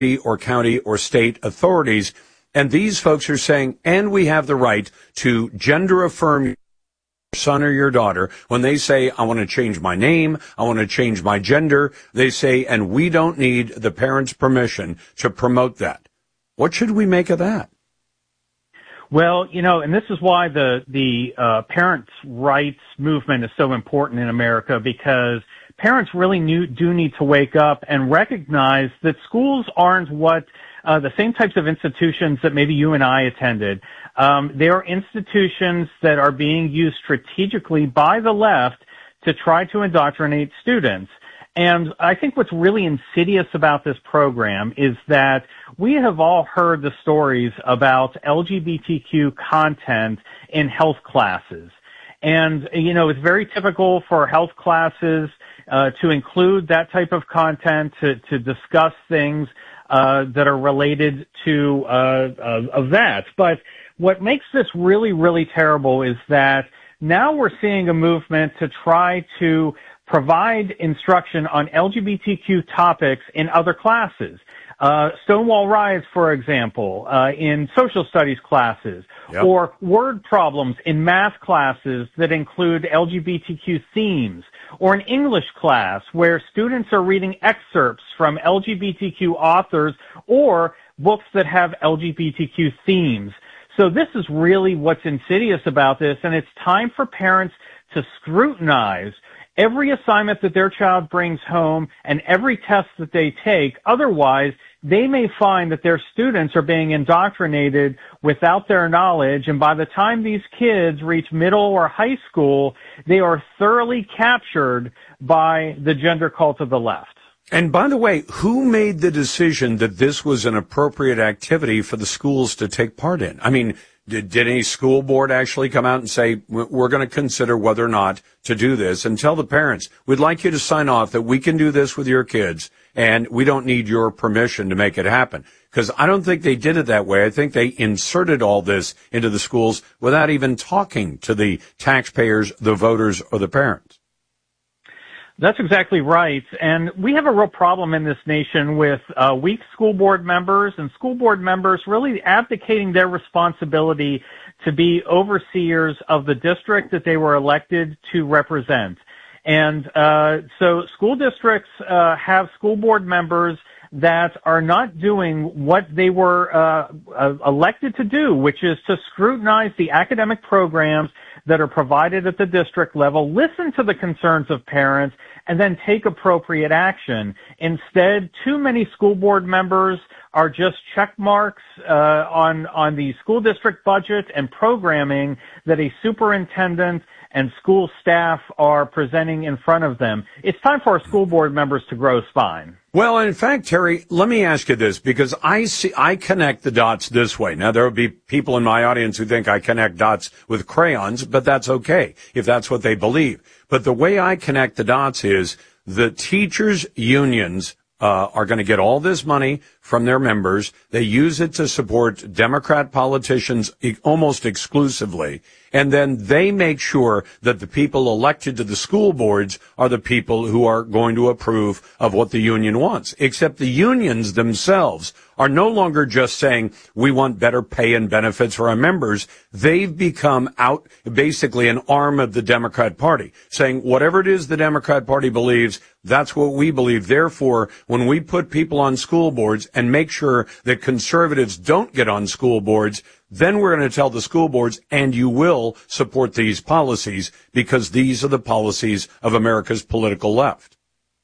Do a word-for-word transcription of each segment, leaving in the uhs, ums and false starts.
or county or state authorities. And these folks are saying, and we have the right to gender affirm your son or your daughter. When they say, I want to change my name, I want to change my gender, they say, and we don't need the parents' permission to promote that. What should we make of that? Well, you know, and this is why the, the, uh, parents' rights movement is so important in America, because parents really new, do need to wake up and recognize that schools aren't what, uh, the same types of institutions that maybe you and I attended. Um, they are institutions that are being used strategically by the left to try to indoctrinate students. And I think what's really insidious about this program is that we have all heard the stories about L G B T Q content in health classes. And, you know, it's very typical for health classes uh, to include that type of content, to, to discuss things uh, that are related to uh, of, of that. But what makes this really, really terrible is that now we're seeing a movement to try to provide instruction on L G B T Q topics in other classes. Uh, Stonewall riots, for example, uh, in social studies classes, yep. or word problems in math classes that include L G B T Q themes, or an English class where students are reading excerpts from L G B T Q authors or books that have L G B T Q themes. So this is really what's insidious about this, and it's time for parents to scrutinize every assignment that their child brings home and every test that they take. Otherwise, they may find that their students are being indoctrinated without their knowledge, and by the time these kids reach middle or high school, they are thoroughly captured by the gender cult of the left. And by the way, who made the decision that this was an appropriate activity for the schools to take part in? I mean, did, did any school board actually come out and say, we're going to consider whether or not to do this, and tell the parents, we'd like you to sign off that we can do this with your kids, and we don't need your permission to make it happen? Because I don't think they did it that way. I think they inserted all this into the schools without even talking to the taxpayers, the voters, or the parents. That's exactly right. And we have a real problem in this nation with uh, weak school board members and school board members really abdicating their responsibility to be overseers of the district that they were elected to represent. And uh, so school districts uh, have school board members that are not doing what they were uh, uh, elected to do, which is to scrutinize the academic programs that are provided at the district level, listen to the concerns of parents, and then take appropriate action. Instead, too many school board members are just check marks uh, on on the school district budget and programming that a superintendent and school staff are presenting in front of them. It's time for our school board members to grow a spine. Well, in fact, Terry, let me ask you this, because I see, I connect the dots this way. Now, there will be people in my audience who think I connect dots with crayons, but that's okay if that's what they believe. But the way I connect the dots is the teachers' unions uh, are going to get all this money from their members. They use it to support Democrat politicians e- almost exclusively. And then they make sure that the people elected to the school boards are the people who are going to approve of what the union wants. Except the unions themselves are no longer just saying, we want better pay and benefits for our members. They've become out, basically an arm of the Democrat Party, saying whatever it is the Democrat Party believes, that's what we believe. Therefore, when we put people on school boards and make sure that conservatives don't get on school boards, then we're going to tell the school boards, and you will support these policies because these are the policies of America's political left.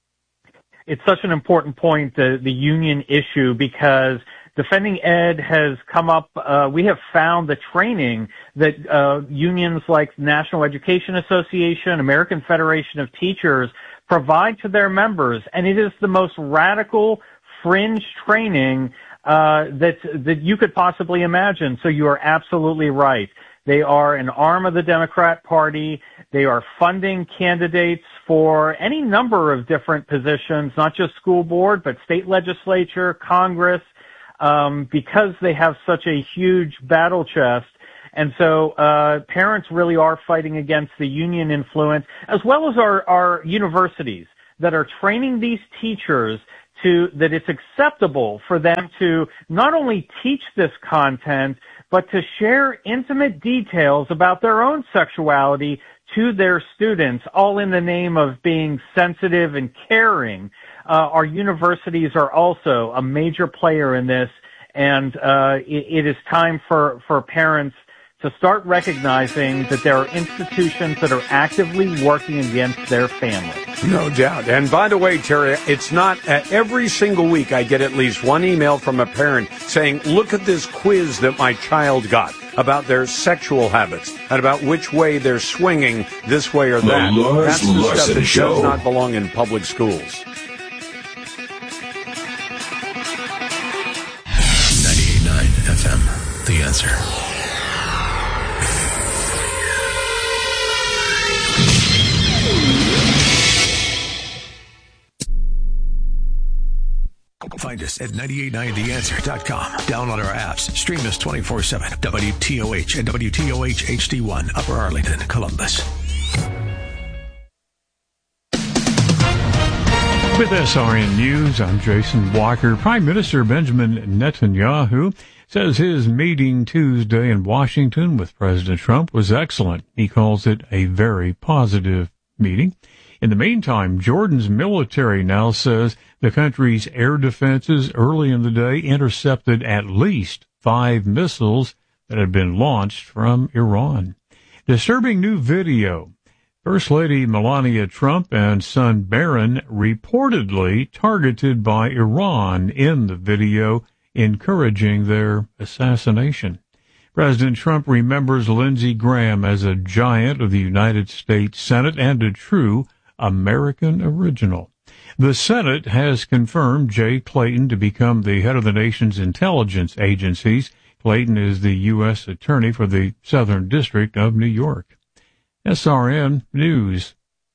It's such an important point, the, the union issue, because Defending Ed has come up, uh, we have found the training that uh, unions like National Education Association, American Federation of Teachers provide to their members, and it is the most radical fringe training uh that that you could possibly imagine. So you are absolutely right. They are an arm of the Democrat Party. They are funding candidates for any number of different positions, not just school board, but state legislature, Congress, um, because they have such a huge battle chest. And so uh parents really are fighting against the union influence, as well as our, our universities that are training these teachers to, that it's acceptable for them to not only teach this content, but to share intimate details about their own sexuality to their students, all in the name of being sensitive and caring. Uh, our universities are also a major player in this, and uh, it, it is time for, for parents to start recognizing that there are institutions that are actively working against their family. No doubt. And by the way, Terry, it's not uh, every single week I get at least one email from a parent saying, look at this quiz that my child got about their sexual habits and about which way they're swinging this way or that. The Lars That's the Larson stuff that Show. does not belong in public schools. ninety-eight point nine F M, The Answer. Find us at nine eight nine the answer dot com. Download our apps. Stream us twenty-four seven. W T O H and W T O H H D one, Upper Arlington, Columbus. With S R N News, I'm Jason Walker. Prime Minister Benjamin Netanyahu says his meeting Tuesday in Washington with President Trump was excellent. He calls it a very positive meeting. In the meantime, Jordan's military now says the country's air defenses early in the day intercepted at least five missiles that had been launched from Iran. Disturbing new video. First Lady Melania Trump and son Barron reportedly targeted by Iran in the video, encouraging their assassination. President Trump remembers Lindsey Graham as a giant of the United States Senate and a true American original. The Senate has confirmed Jay Clayton to become the head of the nation's intelligence agencies. Clayton is the U S Attorney for the Southern District of New York. S R N News.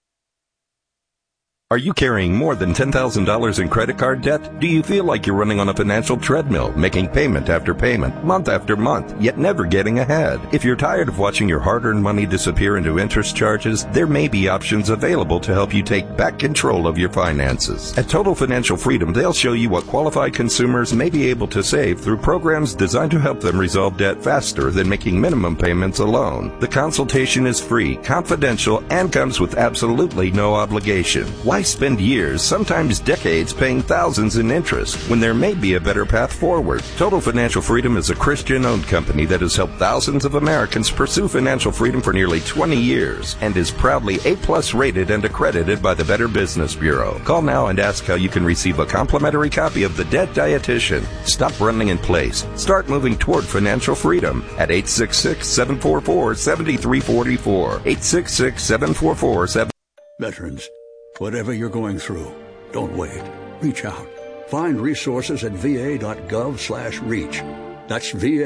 Are you carrying more than ten thousand dollars in credit card debt? Do you feel like you're running on a financial treadmill, making payment after payment, month after month, yet never getting ahead? If you're tired of watching your hard-earned money disappear into interest charges, there may be options available to help you take back control of your finances. At Total Financial Freedom, they'll show you what qualified consumers may be able to save through programs designed to help them resolve debt faster than making minimum payments alone. The consultation is free, confidential, and comes with absolutely no obligation. Why spend years, sometimes decades, paying thousands in interest when there may be a better path forward? Total Financial Freedom is a Christian-owned company that has helped thousands of Americans pursue financial freedom for nearly twenty years and is proudly A-plus rated and accredited by the Better Business Bureau. Call now and ask how you can receive a complimentary copy of The Debt Dietitian. Stop running in place. Start moving toward financial freedom at eight six six, seven four four, seven three four four. eight six six, seven four four, seven Veterans, whatever you're going through, don't wait. Reach out. Find resources at va.gov slash reach. That's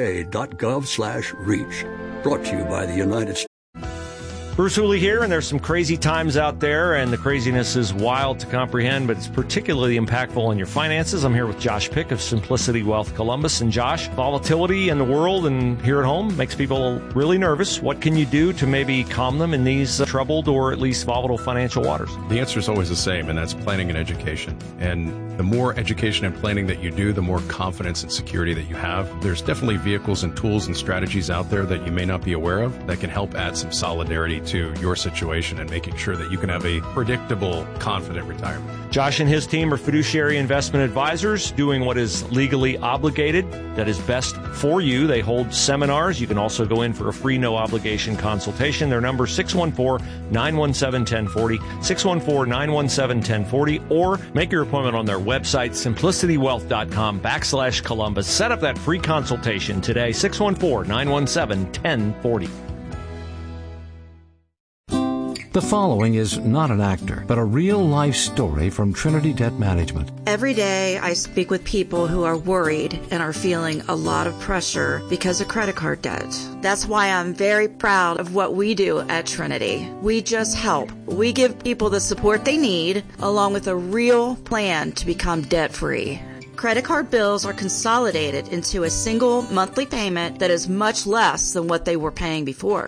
va.gov slash reach. Brought to you by the United States. Bruce Hooley here, and there's some crazy times out there, and the craziness is wild to comprehend, but it's particularly impactful on your finances. I'm here with Josh Pick of Simplicity Wealth Columbus. And Josh, volatility in the world and here at home makes people really nervous. What can you do to maybe calm them in these uh, troubled or at least volatile financial waters? The answer is always the same, and that's planning and education. And the more education and planning that you do, the more confidence and security that you have. There's definitely vehicles and tools and strategies out there that you may not be aware of that can help add some solidarity to your situation and making sure that you can have a predictable, confident retirement. Josh and his team are fiduciary investment advisors doing what is legally obligated, that is best for you. They hold seminars. You can also go in for a free, no-obligation consultation. Their number is six one four, nine one seven, one zero four zero, six one four, nine one seven, one zero four zero, or make your appointment on their website, simplicitywealth.com backslash Columbus. Set up that free consultation today, six one four, nine one seven, one zero four zero. The following is not an actor, but a real-life story from Trinity Debt Management. Every day I speak with people who are worried and are feeling a lot of pressure because of credit card debt. That's why I'm very proud of what we do at Trinity. We just help. We give people the support they need, along with a real plan to become debt-free. Credit card bills are consolidated into a single monthly payment that is much less than what they were paying before.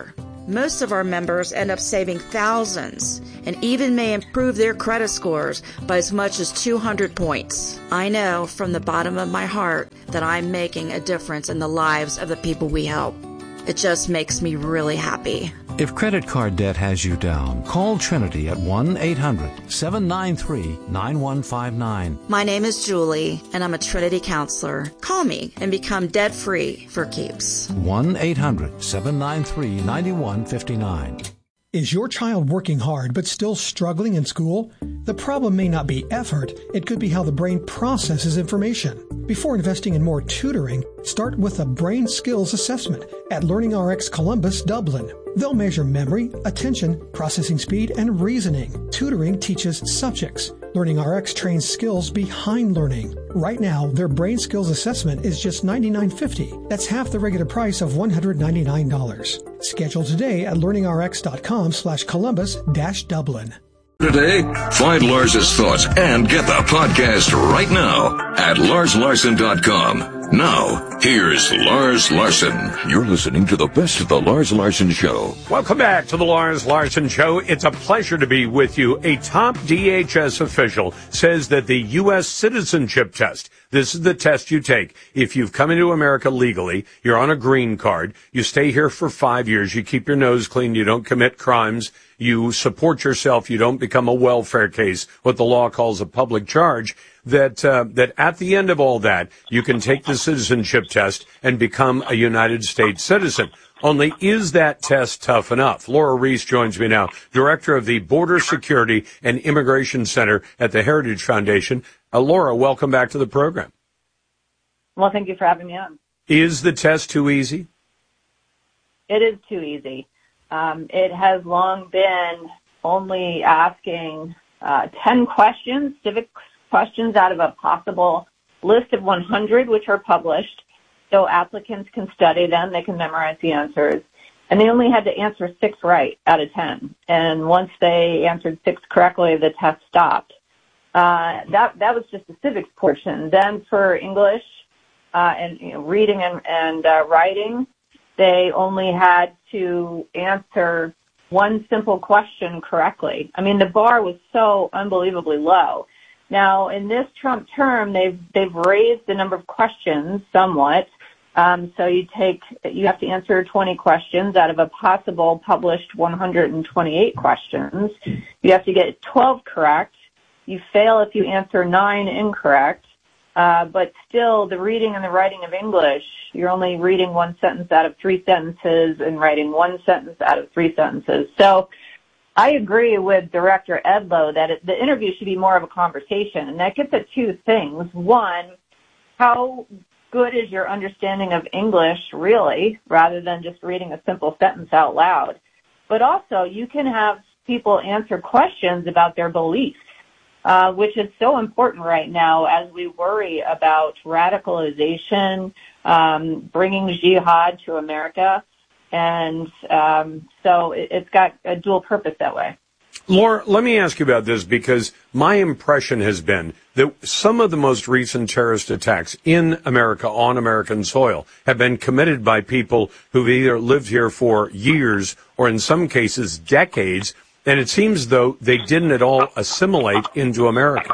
Most of our members end up saving thousands and even may improve their credit scores by as much as two hundred points. I know from the bottom of my heart that I'm making a difference in the lives of the people we help. It just makes me really happy. If credit card debt has you down, call Trinity at one eight hundred seven nine three nine one five nine. My name is Julie, and I'm a Trinity counselor. Call me and become debt-free for keeps. one eight hundred seven nine three nine one five nine. Is your child working hard but still struggling in school? The problem may not be effort, it could be how the brain processes information. Before investing in more tutoring, start with a brain skills assessment at LearningRx Columbus, Dublin. They'll measure memory, attention, processing speed, and reasoning. Tutoring teaches subjects. LearningRx trains skills behind learning. Right now, their brain skills assessment is just ninety-nine fifty. That's half the regular price of one hundred ninety-nine dollars. Schedule today at learningrx.com slash Columbus dash Dublin. Today, find Lars's thoughts and get the podcast right now at lars larson dot com. Now, here's Lars Larson. You're listening to the best of the Lars Larson Show. Welcome back to the Lars Larson Show. It's a pleasure to be with you. A top D H S official says that the U S citizenship test, this is the test you take if you've come into America legally, you're on a green card, you stay here for five years, you keep your nose clean, you don't commit crimes, you support yourself, you don't become a welfare case, what the law calls a public charge, that uh, that at the end of all that, you can take the citizenship test and become a United States citizen. Only, is that test tough enough? Laura Reese joins me now, director of the Border Security and Immigration Center at the Heritage Foundation. Uh, Laura, welcome back to the program. Well, thank you for having me on. Is the test too easy? It is too easy. Um, it has long been only asking uh, ten questions, civic questions out of a possible list of one hundred, which are published, so applicants can study them, they can memorize the answers. And they only had to answer six right out of ten. And once they answered six correctly, the test stopped. Uh, that that was just the civics portion. Then for English uh, and you know, reading and, and uh, writing, they only had to answer one simple question correctly. I mean, the bar was so unbelievably low. Now, in this Trump term, they've they've raised the number of questions somewhat. Um, so you take you have to answer twenty questions out of a possible published one hundred twenty-eight questions. You have to get twelve correct. You fail if you answer nine incorrect. Uh, but still, the reading and the writing of English, you're only reading one sentence out of three sentences and writing one sentence out of three sentences. So I agree with Director Edlow that it, the interview should be more of a conversation, and that gets at two things. One, how good is your understanding of English, really, rather than just reading a simple sentence out loud? But also, you can have people answer questions about their beliefs. Uh, which is so important right now as we worry about radicalization, um, bringing jihad to America. And um, so it, it's got a dual purpose that way. Laura, let me ask you about this, because my impression has been that some of the most recent terrorist attacks in America on American soil have been committed by people who've either lived here for years or in some cases decades. And it seems, though, they didn't at all assimilate into America.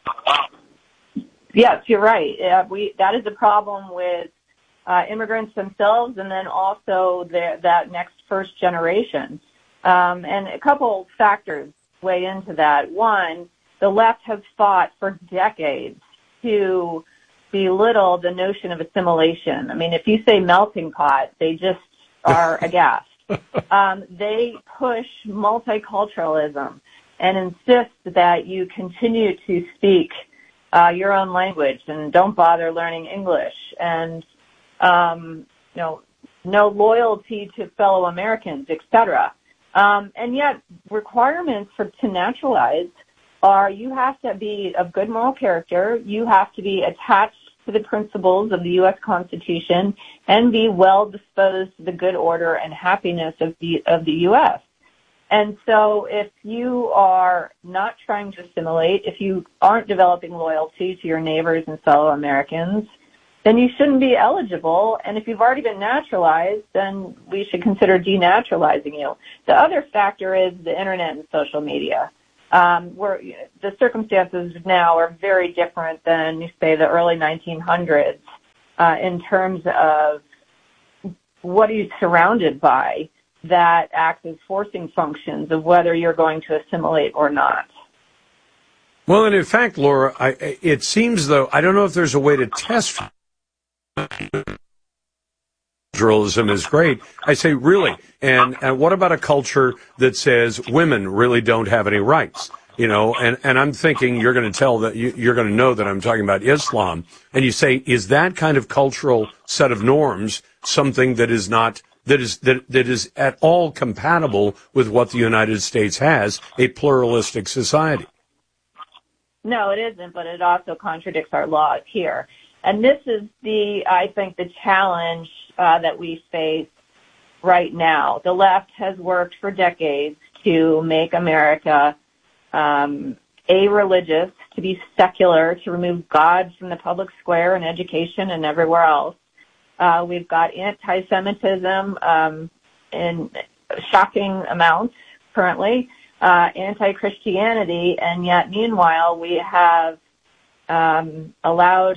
Yes, you're right. Uh, we that is a problem with uh, immigrants themselves, and then also the, that next first generation. Um, and a couple factors weigh into that. One, the left has fought for decades to belittle the notion of assimilation. I mean, if you say melting pot, they just are aghast. Um, they push multiculturalism and insist that you continue to speak uh, your own language and don't bother learning English, and um, you know, no loyalty to fellow Americans, et cetera. Um, and yet, requirements for to naturalize are you have to be of good moral character, you have to be attached to the principles of the U S Constitution, and be well disposed to the good order and happiness of the of the U S. And so if you are not trying to assimilate, if you aren't developing loyalty to your neighbors and fellow Americans, then you shouldn't be eligible. And if you've already been naturalized, then we should consider denaturalizing you. The other factor is the internet and social media. Um, where the circumstances now are very different than, say, the early nineteen hundreds uh, in terms of what are you surrounded by that acts as forcing functions of whether you're going to assimilate or not. Well, and in fact, Laura, I, it seems, though, I don't know if there's a way to test Culturalism is great. I say, really? And, and what about a culture that says women really don't have any rights? You know, and, and I'm thinking you're going to tell that you, you're going to know that I'm talking about Islam. And you say, is that kind of cultural set of norms something that is not, that is, that, that is at all compatible with what the United States has, a pluralistic society? No, it isn't, but it also contradicts our laws here. And this is the, I think, the challenge uh, that we face right now. The left has worked for decades to make America um, a-religious, to be secular, to remove God from the public square in education and everywhere else. Uh, we've got anti-Semitism um, in shocking amounts currently, uh, anti-Christianity, and yet meanwhile we have um, allowed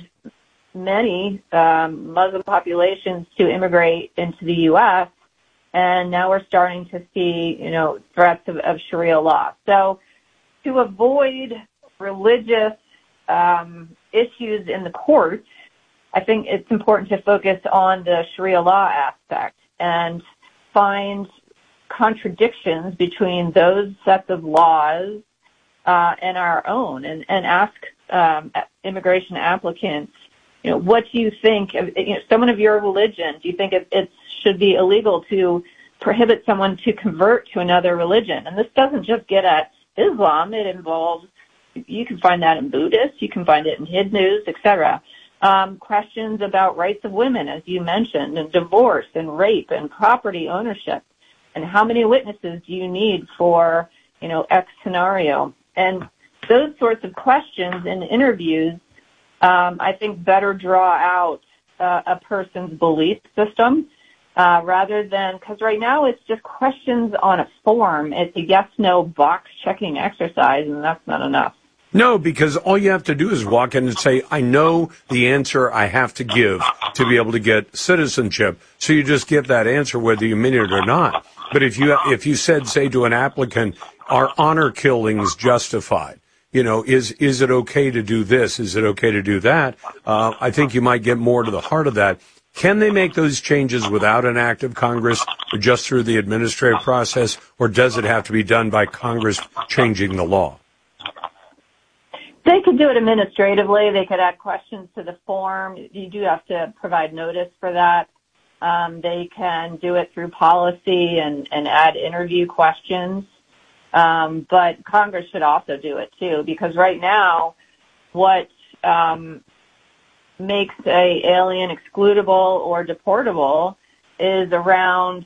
many um, Muslim populations to immigrate into the U S, and now we're starting to see, you know, threats of, of Sharia law. So to avoid religious um, issues in the courts, I think it's important to focus on the Sharia law aspect and find contradictions between those sets of laws uh, and our own, and, and ask um, immigration applicants, you know, what do you think, of, you know, someone of your religion, do you think it, it should be illegal to prohibit someone to convert to another religion? And this doesn't just get at Islam. It involves, you can find that in Buddhists, you can find it in Hindus, et cetera. Um, questions about rights of women, as you mentioned, and divorce and rape and property ownership. And how many witnesses do you need for, you know, X scenario? And those sorts of questions in interviews, um, I think, better draw out uh, a person's belief system uh, rather than, because right now it's just questions on a form. It's a yes-no box-checking exercise, and that's not enough. No, because all you have to do is walk in and say, I know the answer I have to give to be able to get citizenship. So you just give that answer whether you mean it or not. But if you if you said, say, to an applicant, are honor killings justified? You know, is is it okay to do this? Is it okay to do that? Uh, I think you might get more to the heart of that. Can they make those changes without an act of Congress or just through the administrative process, or does it have to be done by Congress changing the law? They could do it administratively. They could add questions to the form. You do have to provide notice for that. Um, they can do it through policy and, and add interview questions. Um, but Congress should also do it too, because right now what um, makes a alien excludable or deportable is around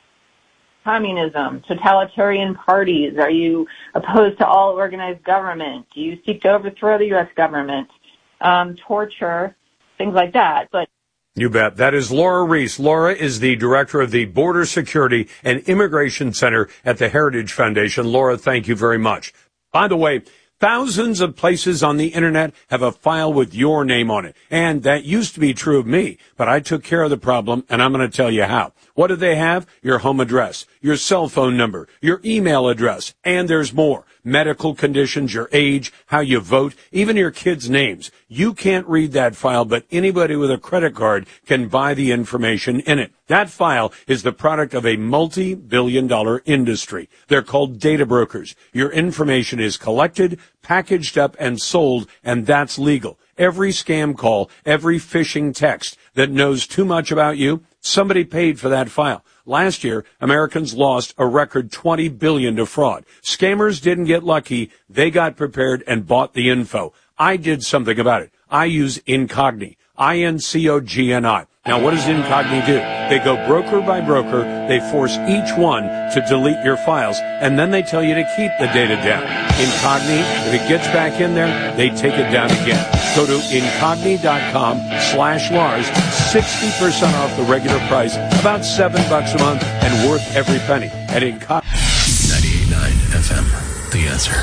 communism, totalitarian parties. Are you opposed to all organized government? Do you seek to overthrow the U S government? Um, torture, things like that. But you bet. That is Laura Reese. Laura is the director of the Border Security and Immigration Center at the Heritage Foundation. Laura, thank you very much. By the way, thousands of places on the internet have a file with your name on it. And that used to be true of me, but I took care of the problem, and I'm going to tell you how. What do they have? Your home address, your cell phone number, your email address, and there's more. Medical conditions, your age, how you vote, even your kids' names. You can't read that file, but anybody with a credit card can buy the information in it. That file is the product of a multi-billion dollar industry. They're called data brokers. Your information is collected, packaged up, and sold, and that's legal. Every scam call, every phishing text that knows too much about you, somebody paid for that file. Last year, Americans lost a record twenty billion dollars to fraud. Scammers didn't get lucky. They got prepared and bought the info. I did something about it. I use Incogni. I N C O G N I. Now, what does Incogni do? They go broker by broker. They force each one to delete your files, and then they tell you to keep the data down. Incogni, if it gets back in there, they take it down again. Go to incogni.com slash Lars, sixty percent off the regular price, about seven bucks a month, and worth every penny at Incogni. ninety-eight point nine F M, The Answer.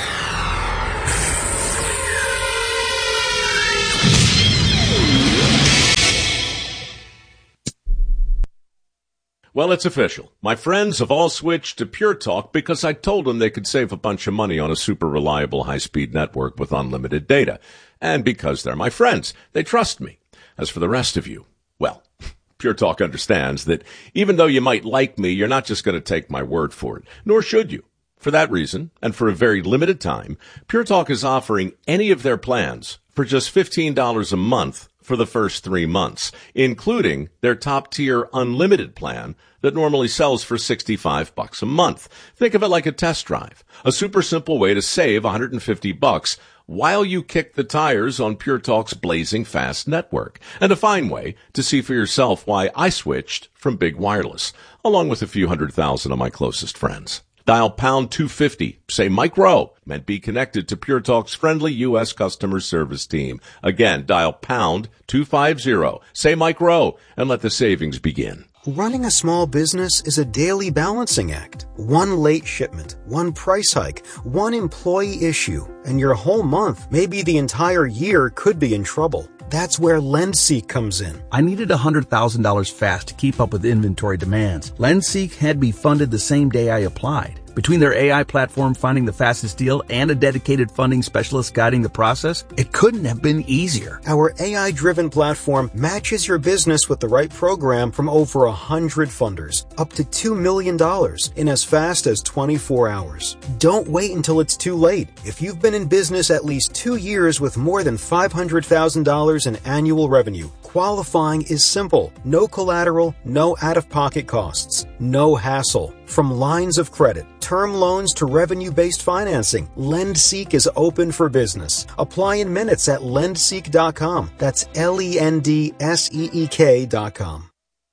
Well, it's official. My friends have all switched to Pure Talk because I told them they could save a bunch of money on a super reliable high-speed network with unlimited data. And because they're my friends, they trust me. As for the rest of you, well, Pure Talk understands that even though you might like me, you're not just going to take my word for it, nor should you. For that reason, and for a very limited time, Pure Talk is offering any of their plans for just fifteen dollars a month for the first three months, including their top-tier unlimited plan that normally sells for sixty-five bucks a month. Think of it like a test drive, a super simple way to save one hundred fifty bucks while you kick the tires on Pure Talk's blazing fast network, and a fine way to see for yourself why I switched from Big Wireless, along with a few hundred thousand of my closest friends. Dial pound two fifty, say Mike Rowe, and be connected to Pure Talk's friendly U S customer service team. Again, dial pound two fifty, say Mike Rowe, and let the savings begin. Running a small business is a daily balancing act. One late shipment, one price hike, one employee issue, and your whole month, maybe the entire year, could be in trouble. That's where LendSeek comes in. I needed one hundred thousand dollars fast to keep up with inventory demands. LendSeek had me funded the same day I applied. Between their A I platform finding the fastest deal and a dedicated funding specialist guiding the process, it couldn't have been easier. Our A I-driven platform matches your business with the right program from over one hundred funders, up to two million dollars in as fast as twenty-four hours. Don't wait until it's too late. If you've been in business at least two years with more than five hundred thousand dollars in annual revenue, qualifying is simple. No collateral, no out-of-pocket costs, no hassle. From lines of credit, term loans to revenue-based financing, LendSeek is open for business. Apply in minutes at lendseek dot com. That's L E N D S E E K dot com.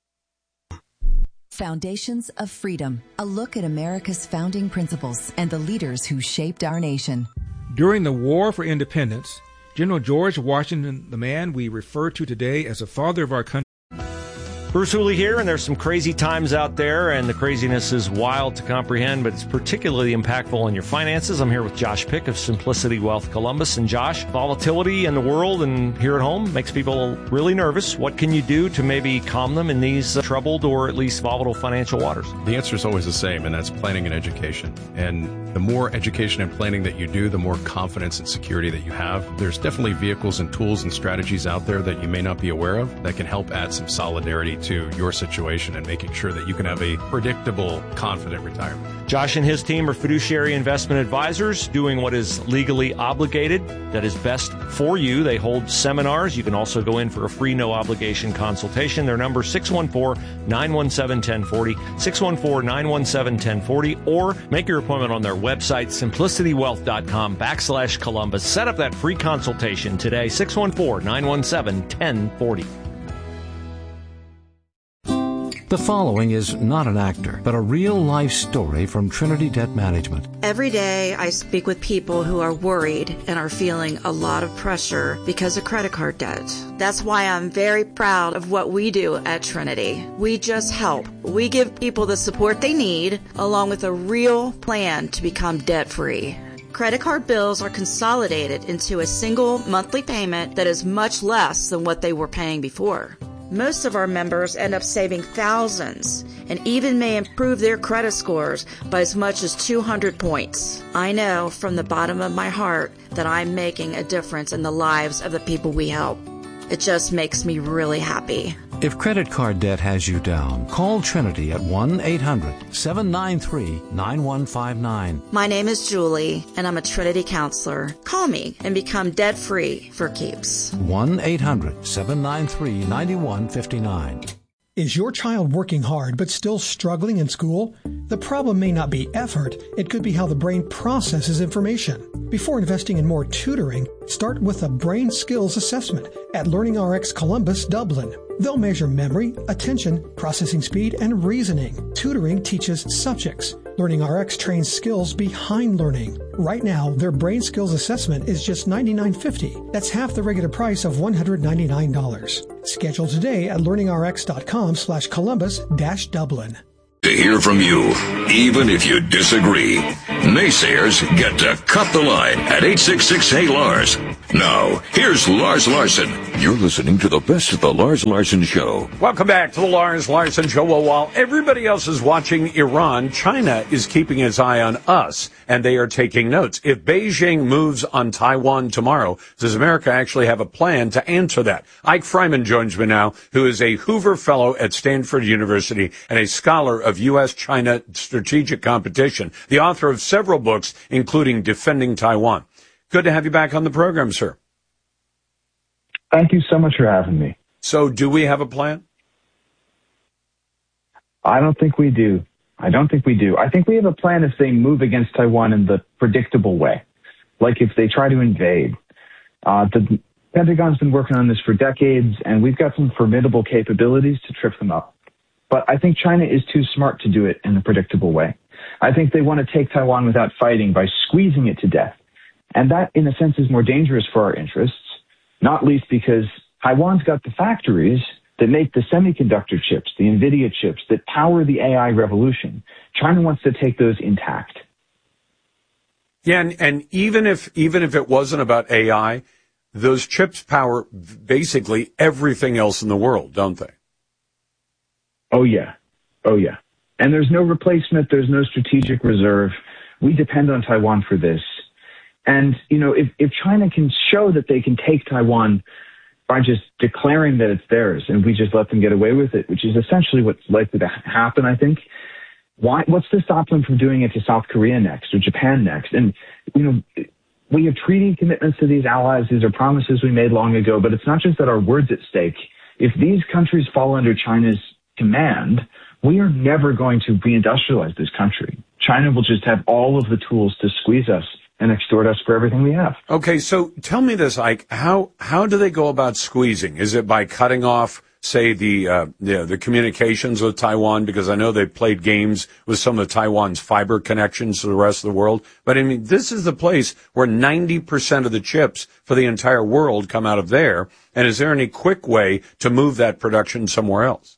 Foundations of Freedom, a look at America's founding principles and the leaders who shaped our nation. During the War for Independence, General George Washington, the man we refer to today as the father of our country. Bruce Hooley here, and there's some crazy times out there, and the craziness is wild to comprehend, but it's particularly impactful on your finances. I'm here with Josh Pick of Simplicity Wealth Columbus. And Josh, volatility in the world and here at home makes people really nervous. What can you do to maybe calm them in these uh, troubled or at least volatile financial waters? The answer is always the same, and that's planning and education. And the more education and planning that you do, the more confidence and security that you have. There's definitely vehicles and tools and strategies out there that you may not be aware of that can help add some solidarity to your situation and making sure that you can have a predictable, confident retirement. Josh and his team are fiduciary investment advisors doing what is legally obligated, that is best for you. They hold seminars. You can also go in for a free no-obligation consultation. Their number is six one four, nine one seven, one zero four zero, six one four, nine one seven, one zero four zero, or make your appointment on their website, simplicitywealth.com backslash Columbus. Set up that free consultation today, six one four, nine one seven, one zero four zero. The following is not an actor, but a real-life story from Trinity Debt Management. Every day I speak with people who are worried and are feeling a lot of pressure because of credit card debt. That's why I'm very proud of what we do at Trinity. We just help. We give people the support they need, along with a real plan to become debt-free. Credit card bills are consolidated into a single monthly payment that is much less than what they were paying before. Most of our members end up saving thousands and even may improve their credit scores by as much as two hundred points. I know from the bottom of my heart that I'm making a difference in the lives of the people we help. It just makes me really happy. If credit card debt has you down, call Trinity at one eight hundred, seven nine three, nine one five nine. My name is Julie, and I'm a Trinity counselor. Call me and become debt-free for keeps. one eight hundred, seven nine three, nine one five nine. Is your child working hard but still struggling in school? The problem may not be effort. It could be how the brain processes information. Before investing in more tutoring, start with a brain skills assessment at LearningRx Columbus, Dublin. They'll measure memory, attention, processing speed, and reasoning. Tutoring teaches subjects. LearningRx trains skills behind learning. Right now, their brain skills assessment is just ninety-nine fifty. That's half the regular price of one hundred ninety-nine dollars. Schedule today at learningrx.com slash Columbus dash Dublin. To hear from you, even if you disagree. Naysayers get to cut the line at eight six six, hey Lars. Now, here's Lars Larson. You're listening to the best of the Lars Larson Show. Welcome back to the Lars Larson Show. Well, while everybody else is watching Iran, China is keeping its eye on us, and they are taking notes. If Beijing moves on Taiwan tomorrow, does America actually have a plan to answer that? Ike Fryman joins me now, who is a Hoover Fellow at Stanford University and a scholar of U S China strategic competition, the author of several books, including Defending Taiwan. Good to have you back on the program, sir. Thank you so much for having me. So do we have a plan? I don't think we do. I don't think we do. I think we have a plan if they move against Taiwan in the predictable way, like if they try to invade. Uh, the Pentagon's been working on this for decades, and we've got some formidable capabilities to trip them up. But I think China is too smart to do it in a predictable way. I think they want to take Taiwan without fighting by squeezing it to death. And that, in a sense, is more dangerous for our interests, not least because Taiwan's got the factories that make the semiconductor chips, the NVIDIA chips, that power the A I revolution. China wants to take those intact. Yeah, and, and even if even if it wasn't about A I, those chips power basically everything else in the world, don't they? Oh, yeah. Oh, yeah. And there's no replacement. There's no strategic reserve. We depend on Taiwan for this. And, you know, if, if China can show that they can take Taiwan by just declaring that it's theirs and we just let them get away with it, which is essentially what's likely to happen, I think, why, what's to stop them from doing it to South Korea next or Japan next? And, you know, we have treaty commitments to these allies. These are promises we made long ago, but it's not just that our word's at stake. If these countries fall under China's command, we are never going to reindustrialize this country. China will just have all of the tools to squeeze us and extort us for everything we have. Okay, so tell me this, Ike. How how do they go about squeezing? Is it by cutting off, say, the uh, the, the communications with Taiwan? Because I know they played games with some of Taiwan's fiber connections to the rest of the world. But I mean, this is the place where ninety percent of the chips for the entire world come out of there. And is there any quick way to move that production somewhere else?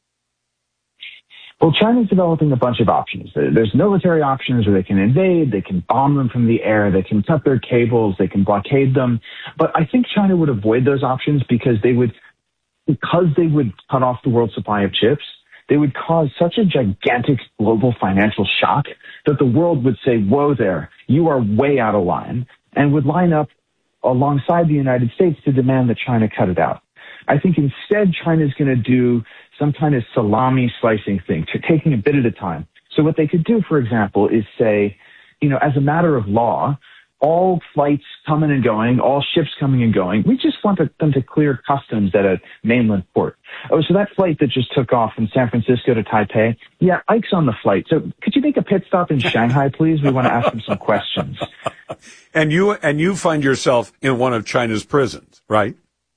Well, China's developing a bunch of options. There's military options where they can invade, they can bomb them from the air, they can cut their cables, they can blockade them. But I think China would avoid those options because they would, because they would cut off the world supply of chips, they would cause such a gigantic global financial shock that the world would say, whoa there, you are way out of line, and would line up alongside the United States to demand that China cut it out. I think instead China's going to do some kind of salami slicing thing, to taking a bit at a time. So what they could do, for example, is say, you know, as a matter of law, all flights coming and going, all ships coming and going, we just want them to clear customs at a mainland port. Oh, so that flight that just took off from San Francisco to Taipei, yeah, Ike's on the flight. So could you make a pit stop in Shanghai, please? We want to ask him some questions. And you and you find yourself in one of China's prisons, right?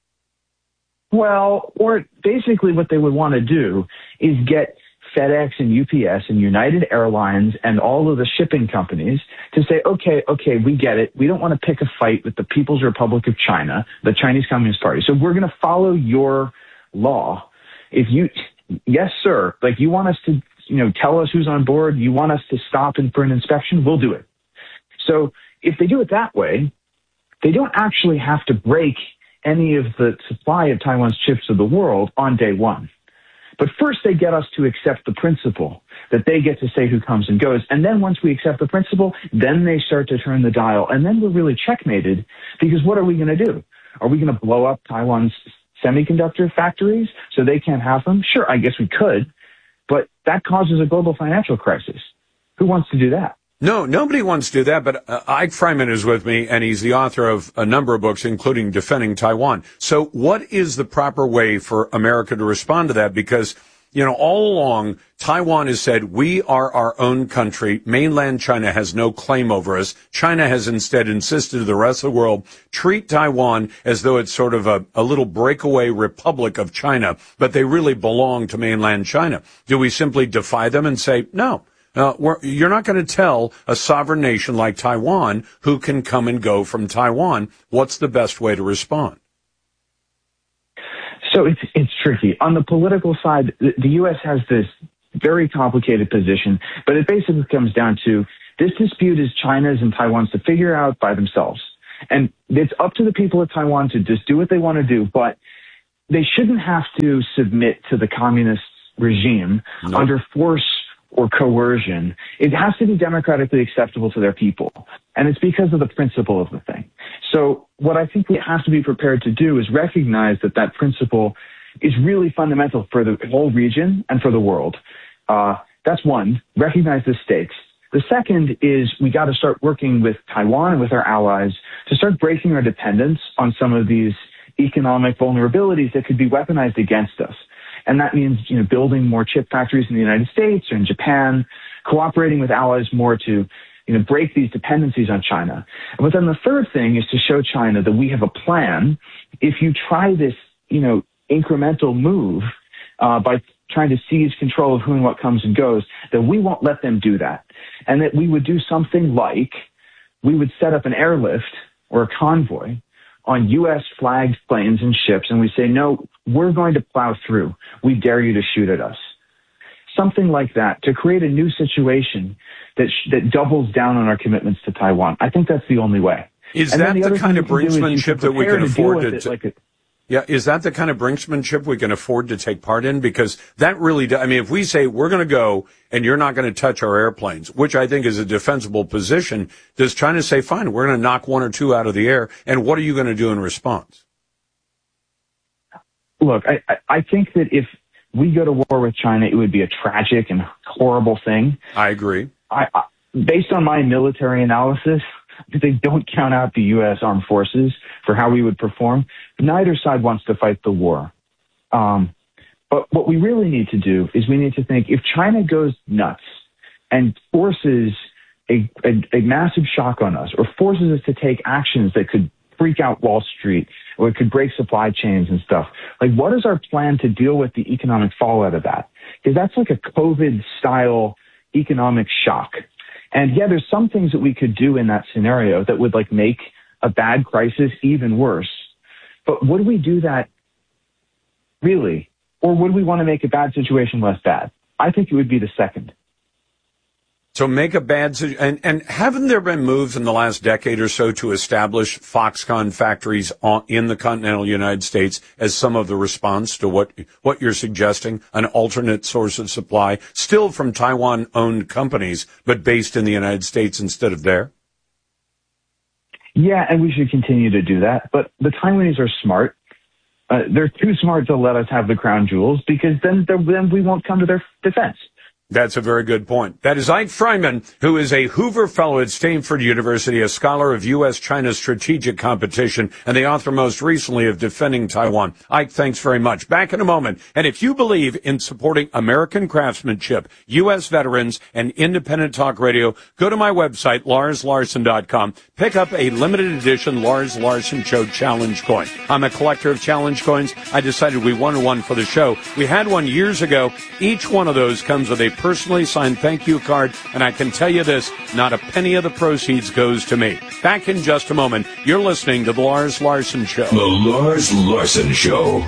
Well, or basically what they would want to do is get FedEx and U P S and United Airlines and all of the shipping companies to say, okay, okay, we get it. We don't want to pick a fight with the People's Republic of China, the Chinese Communist Party. So we're going to follow your law. If you, yes, sir, like you want us to, you know, tell us who's on board. You want us to stop in for an inspection. We'll do it. So if they do it that way, they don't actually have to break any of the supply of Taiwan's chips to the world on day one. But first they get us to accept the principle that they get to say who comes and goes. And then once we accept the principle, then they start to turn the dial. And then we're really checkmated because what are we going to do? Are we going to blow up Taiwan's semiconductor factories so they can't have them? Sure, I guess we could, but that causes a global financial crisis. Who wants to do that? No, nobody wants to do that, but uh, Ike Fryman is with me, and he's the author of a number of books, including Defending Taiwan. So what is the proper way for America to respond to that? Because You know, all along, Taiwan has said, we are our own country. Mainland China has no claim over us. China has instead insisted to the rest of the world, treat Taiwan as though it's sort of a, a little breakaway republic of China, but they really belong to mainland China. Do we simply defy them and say, no, uh, we're, you're not going to tell a sovereign nation like Taiwan who can come and go from Taiwan? What's the best way to respond? So it's it's tricky. On the political side, the, the U S has this very complicated position, but it basically comes down to this dispute is China's and Taiwan's to figure out by themselves. And it's up to the people of Taiwan to just do what they want to do, but they shouldn't have to submit to the communist regime no. under force or coercion. It has to be democratically acceptable to their people. And it's because of the principle of the thing. So what I think we have to be prepared to do is recognize that that principle is really fundamental for the whole region and for the world. Uh, that's one, recognize the stakes. The second is we got to start working with Taiwan and with our allies to start breaking our dependence on some of these economic vulnerabilities that could be weaponized against us. And that means, you know, building more chip factories in the United States or in Japan, cooperating with allies more to, you know, break these dependencies on China. But then the third thing is to show China that we have a plan. If you try this, you know, incremental move uh, by trying to seize control of who and what comes and goes, that we won't let them do that. And that we would do something like we would set up an airlift or a convoy on U S flagged planes and ships, and we say, no, we're going to plow through. We dare you to shoot at us. Something like that to create a new situation that sh- that doubles down on our commitments to Taiwan. I think that's the only way. Is and that the, the kind of brinksmanship that we can afford to, to like yeah, is that the kind of brinksmanship we can afford to take part in? Because that really, do, I mean, if we say we're going to go and you're not going to touch our airplanes, which I think is a defensible position, does China say, fine, we're going to knock one or two out of the air, and what are you going to do in response? Look, I, I think that if we go to war with China, it would be a tragic and horrible thing. I agree. I, I, based on my military analysis, they don't count out the U S Armed Forces for how we would perform. Neither side wants to fight the war. Um, but what we really need to do is we need to think if China goes nuts and forces a, a, a massive shock on us or forces us to take actions that could freak out Wall Street or it could break supply chains and stuff, like what is our plan to deal with the economic fallout of that? Because that's like a COVID-style economic shock. And yeah, there's some things that we could do in that scenario that would like make a bad crisis even worse. But would we do that really? Or would we want to make a bad situation less bad? I think it would be the second. So make a bad situation. And, and haven't there been moves in the last decade or so to establish Foxconn factories on, in the continental United States as some of the response to what, what you're suggesting, an alternate source of supply, still from Taiwan-owned companies, but based in the United States instead of there? Yeah, and we should continue to do that. But the Taiwanese are smart. Uh, they're too smart to let us have the crown jewels because then, then we won't come to their defense. That's a very good point. That is Ike Fryman, who is a Hoover Fellow at Stanford University, a scholar of U S China strategic competition, and the author most recently of Defending Taiwan. Ike, thanks very much. Back in a moment. And if you believe in supporting American craftsmanship, U S veterans, and independent talk radio, go to my website, lars larson dot com. Pick up a limited edition Lars Larson Show Challenge coin. I'm a collector of challenge coins. I decided we wanted one for the show. We had one years ago. Each one of those comes with a personally signed thank you card, and I can tell you this, not a penny of the proceeds goes to me. Back in just a moment. You're listening to The Lars Larson Show. The Lars Larson Show.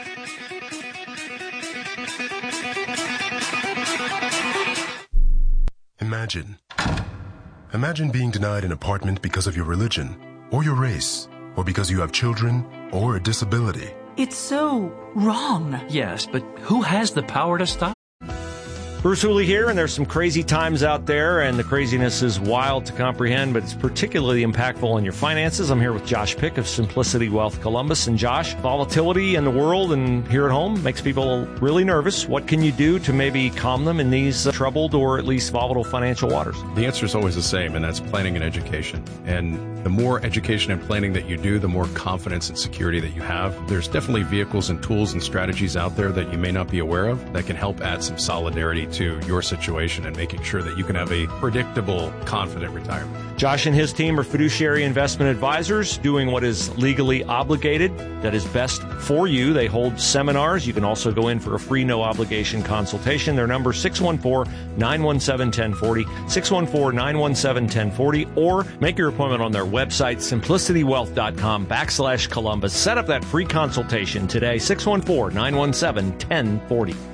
Imagine. Imagine being denied an apartment because of your religion, or your race, or because you have children, or a disability. It's so wrong. Yes, but who has the power to stop? Bruce Hooley here, and there's some crazy times out there, and the craziness is wild to comprehend, but it's particularly impactful on your finances. I'm here with Josh Pick of Simplicity Wealth Columbus. And Josh, volatility in the world and here at home makes people really nervous. What can you do to maybe calm them in these uh, troubled or at least volatile financial waters? The answer is always the same, and that's planning and education. And the more education and planning that you do, the more confidence and security that you have. There's definitely vehicles and tools and strategies out there that you may not be aware of that can help add some solidarity to your situation and making sure that you can have a predictable, confident retirement. Josh and his team are fiduciary investment advisors doing what is legally obligated, that is best for you. They hold seminars. You can also go in for a free no-obligation consultation. Their number is six one four, nine one seven, one zero four zero, six one four, nine one seven, one zero four zero, or make your appointment on their website, simplicitywealth.com backslash Columbus. Set up that free consultation today, six one four, nine one seven, one zero four zero.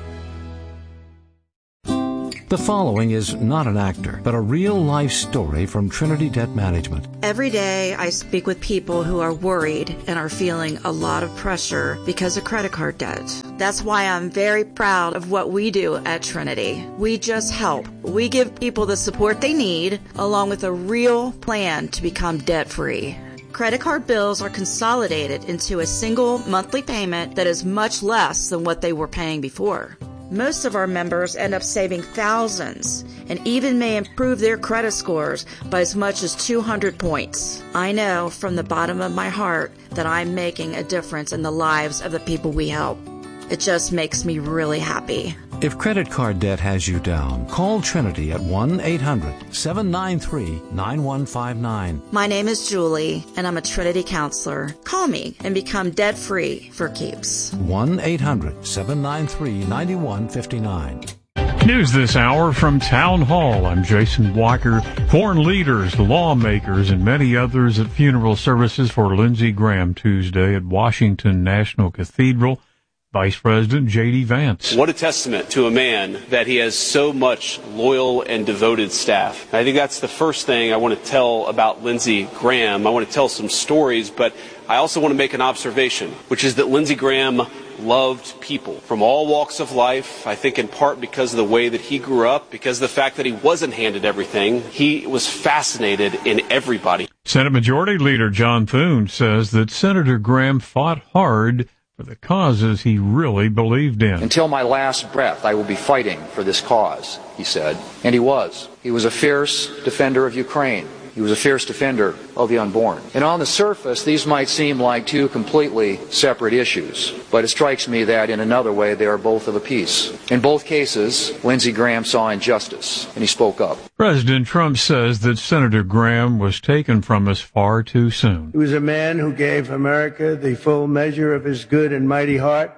The following is not an actor, but a real-life story from Trinity Debt Management. Every day I speak with people who are worried and are feeling a lot of pressure because of credit card debt. That's why I'm very proud of what we do at Trinity. We just help. We give people the support they need, along with a real plan to become debt-free. Credit card bills are consolidated into a single monthly payment that is much less than what they were paying before. Most of our members end up saving thousands and even may improve their credit scores by as much as two hundred points. I know from the bottom of my heart that I'm making a difference in the lives of the people we help. It just makes me really happy. If credit card debt has you down, call Trinity at one eight hundred, seven nine three, nine one five nine. My name is Julie, and I'm a Trinity counselor. Call me and become debt-free for keeps. one eight hundred, seven nine three, nine one five nine. News this hour from Town Hall. I'm Jason Walker. Foreign leaders, lawmakers, and many others at funeral services for Lindsey Graham Tuesday at Washington National Cathedral. Vice President J D. Vance. What a testament to a man that he has so much loyal and devoted staff. And I think that's the first thing I want to tell about Lindsey Graham. I want to tell some stories, but I also want to make an observation, which is that Lindsey Graham loved people from all walks of life. I think in part because of the way that he grew up, because of the fact that he wasn't handed everything. He was fascinated in everybody. Senate Majority Leader John Thune says that Senator Graham fought hard for the causes he really believed in. Until my last breath, I will be fighting for this cause, he said. And he was. He was a fierce defender of Ukraine. He was a fierce defender of the unborn. And on the surface, these might seem like two completely separate issues. But it strikes me that in another way, they are both of a piece. In both cases, Lindsey Graham saw injustice, and he spoke up. President Trump says that Senator Graham was taken from us far too soon. He was a man who gave America the full measure of his good and mighty heart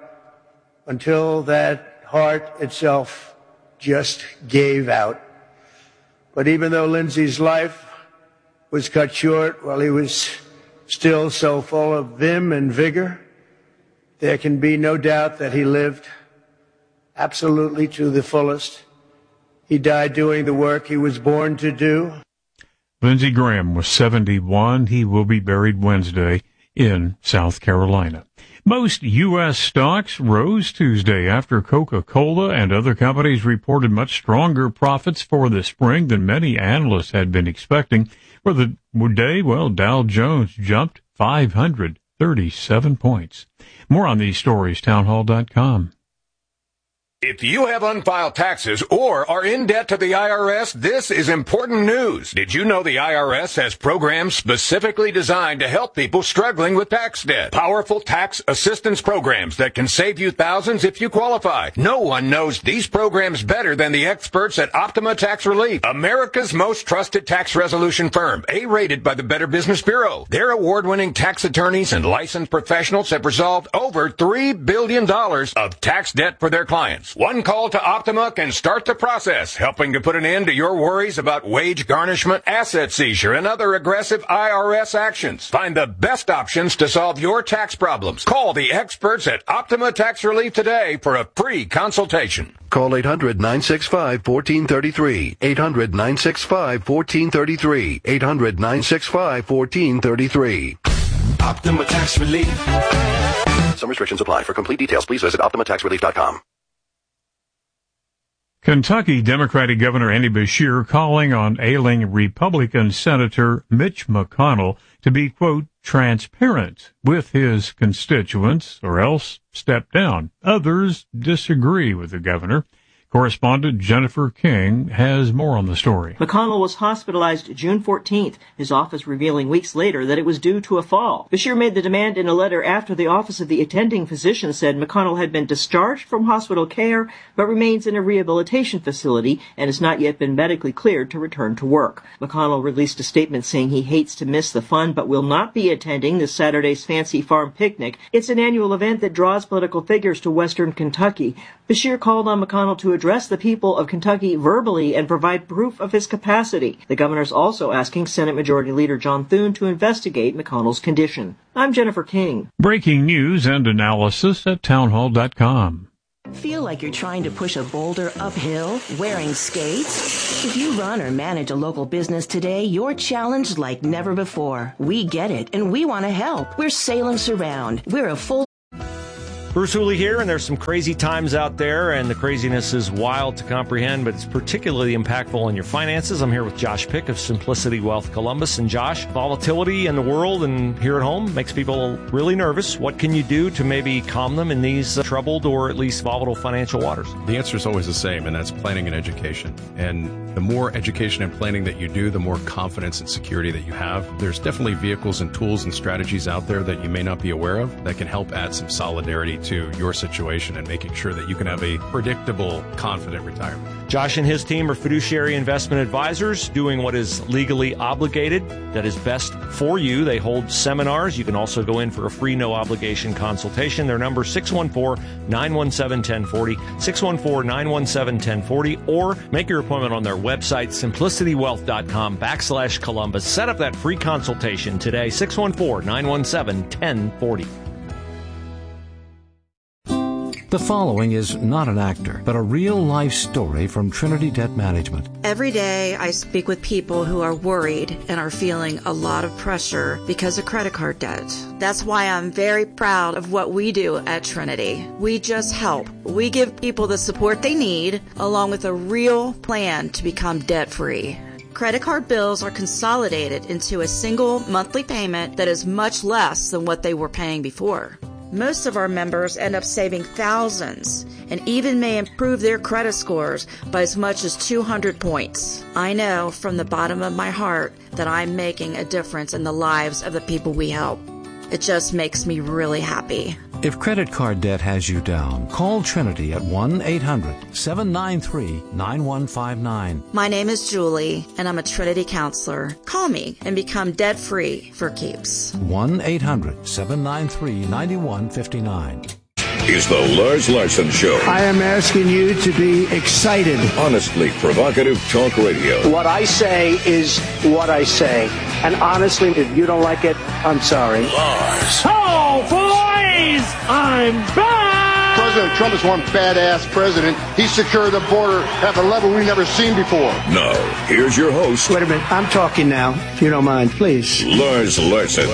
until that heart itself just gave out. But even though Lindsey's life was cut short while he was still so full of vim and vigor, there can be no doubt that he lived absolutely to the fullest. He died doing the work he was born to do. Lindsey Graham was seventy-one. He will be buried Wednesday in South Carolina. Most U S stocks rose Tuesday after Coca-Cola and other companies reported much stronger profits for the spring than many analysts had been expecting. For the day, well, Dow Jones jumped five hundred thirty-seven points. More on these stories, townhall dot com. If you have unfiled taxes or are in debt to the I R S, this is important news. Did you know the I R S has programs specifically designed to help people struggling with tax debt? Powerful tax assistance programs that can save you thousands if you qualify. No one knows these programs better than the experts at Optima Tax Relief, America's most trusted tax resolution firm, A-rated by the Better Business Bureau. Their award-winning tax attorneys and licensed professionals have resolved over three billion dollars of tax debt for their clients. One call to Optima can start the process, helping to put an end to your worries about wage garnishment, asset seizure, and other aggressive I R S actions. Find the best options to solve your tax problems. Call the experts at Optima Tax Relief today for a free consultation. Call eight hundred, nine six five, one four three three. eight hundred, nine six five, one four three three. eight hundred, nine six five, one four three three. Optima Tax Relief. Some restrictions apply. For complete details, please visit optima tax relief dot com. Kentucky Democratic Governor Andy Beshear calling on ailing Republican Senator Mitch McConnell to be, quote, transparent with his constituents or else step down. Others disagree with the governor. Correspondent Jennifer King has more on the story. McConnell was hospitalized June fourteenth, his office revealing weeks later that it was due to a fall. Beshear made the demand in a letter after the office of the attending physician said McConnell had been discharged from hospital care but remains in a rehabilitation facility and has not yet been medically cleared to return to work. McConnell released a statement saying he hates to miss the fun but will not be attending this Saturday's Fancy Farm Picnic. It's an annual event that draws political figures to western Kentucky. Beshear called on McConnell to address the people of Kentucky verbally and provide proof of his capacity. The governor's also asking Senate Majority Leader John Thune to investigate McConnell's condition. I'm Jennifer King. Breaking news and analysis at townhall dot com. Feel like you're trying to push a boulder uphill wearing skates? If you run or manage a local business today, you're challenged like never before. We get it, and we want to help. We're Salem Surround. We're a full Bruce Hooley here, and there's some crazy times out there, and the craziness is wild to comprehend, but it's particularly impactful on your finances. I'm here with Josh Pick of Simplicity Wealth Columbus. And Josh, volatility in the world and here at home makes people really nervous. What can you do to maybe calm them in these uh, troubled or at least volatile financial waters? The answer is always the same, and that's planning and education. And the more education and planning that you do, the more confidence and security that you have. There's definitely vehicles and tools and strategies out there that you may not be aware of that can help add some solidarity to your situation and making sure that you can have a predictable, confident retirement. Josh and his team are fiduciary investment advisors doing what is legally obligated, that is best for you. They hold seminars. You can also go in for a free no obligation consultation. Their number six one four, nine one seven, one zero four zero, six one four, nine one seven, one zero four zero, or make your appointment on their website, simplicitywealth.com backslash Columbus. Set up that free consultation today, six one four, nine one seven, one zero four zero. The following is not an actor, but a real-life story from Trinity Debt Management. Every day I speak with people who are worried and are feeling a lot of pressure because of credit card debt. That's why I'm very proud of what we do at Trinity. We just help. We give people the support they need, along with a real plan to become debt-free. Credit card bills are consolidated into a single monthly payment that is much less than what they were paying before. Most of our members end up saving thousands and even may improve their credit scores by as much as two hundred points. I know from the bottom of my heart that I'm making a difference in the lives of the people we help. It just makes me really happy. If credit card debt has you down, call Trinity at one eight hundred, seven nine three, nine one five nine. My name is Julie, and I'm a Trinity counselor. Call me and become debt-free for keeps. one eight hundred, seven nine three, nine one five nine. Is the Lars Larson Show. I am asking you to be excited. Honestly provocative talk radio. What I say is what I say. And honestly, if you don't like it, I'm sorry. Lars. Oh, boys! I'm back! President Trump is one badass president. He secured the border at a level we've never seen before. Now, here's your host. Wait a minute. I'm talking now, if you don't mind, please. Lars Larson.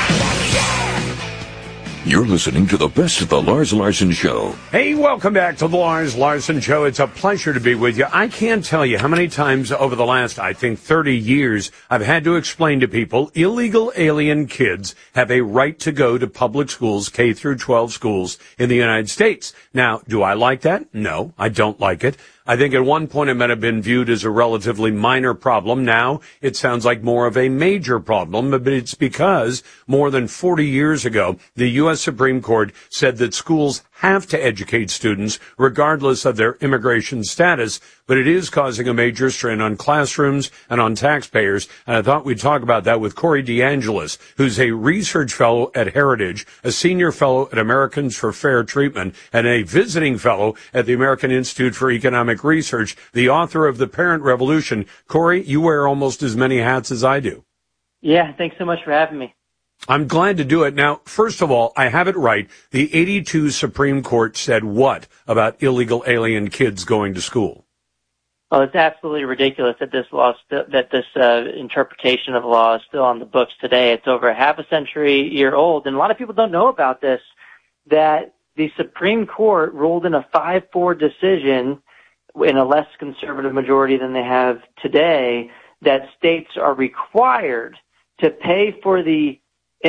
You're listening to the best of the Lars Larson Show. Hey, welcome back to the Lars Larson Show. It's a pleasure to be with you. I can't tell you how many times over the last, I think, thirty years, I've had to explain to people illegal alien kids have a right to go to public schools, K through twelve schools in the United States. Now, do I like that? No, I don't like it. I think at one point it might have been viewed as a relatively minor problem. Now it sounds like more of a major problem, but it's because more than forty years ago, the U S Supreme Court said that schools have to educate students regardless of their immigration status, but it is causing a major strain on classrooms and on taxpayers. And I thought we'd talk about that with Corey DeAngelis, who's a research fellow at Heritage, a senior fellow at Americans for Fair Treatment, and a visiting fellow at the American Institute for Economic Research, the author of The Parent Revolution. Corey, you wear almost as many hats as I do. Yeah, thanks so much for having me. I'm glad to do it. Now, first of all, I have it right. The eighty-two Supreme Court said what about illegal alien kids going to school? Well, it's absolutely ridiculous that this law, st- that this uh, interpretation of law is still on the books today. It's over a half a century year old, and a lot of people don't know about this, that the Supreme Court ruled in a five four decision in a less conservative majority than they have today, that states are required to pay for the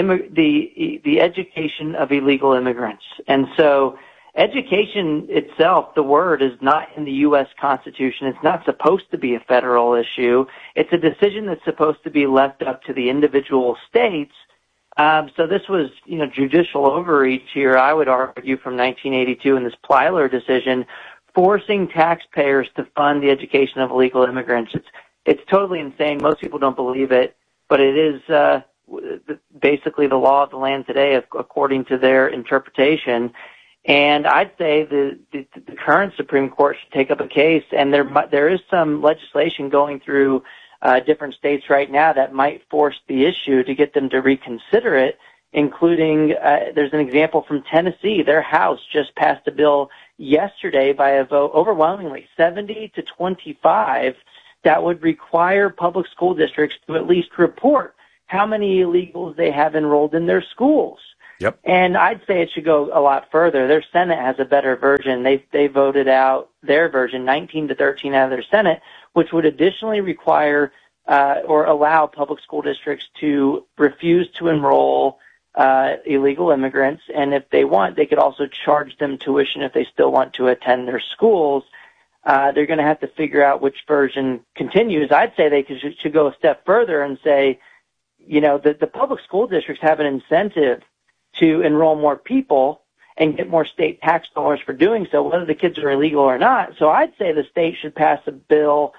the the education of illegal immigrants. And so education itself, the word, is not in the U S Constitution. It's not supposed to be a federal issue. It's a decision that's supposed to be left up to the individual states. Um, so this was, you know, judicial overreach here, I would argue, from nineteen eighty-two in this Plyler decision, forcing taxpayers to fund the education of illegal immigrants. It's it's totally insane. Most people don't believe it, but it is uh, basically the law of the land today, according to their interpretation. And I'd say the, the, the current Supreme Court should take up a case, and there there is some legislation going through uh, different states right now that might force the issue to get them to reconsider it, including uh, there's an example from Tennessee. Their House just passed a bill yesterday by a vote overwhelmingly seventy to twenty-five that would require public school districts to at least report how many illegals they have enrolled in their schools. Yep. And I'd say it should go a lot further. Their Senate has a better version. They they voted out their version, nineteen to thirteen out of their Senate, which would additionally require uh, or allow public school districts to refuse to enroll uh, illegal immigrants. And if they want, they could also charge them tuition if they still want to attend their schools. Uh, they're going to have to figure out which version continues. I'd say they could, should go a step further and say, you know, the, the public school districts have an incentive to enroll more people and get more state tax dollars for doing so, whether the kids are illegal or not. So I'd say the state should pass a bill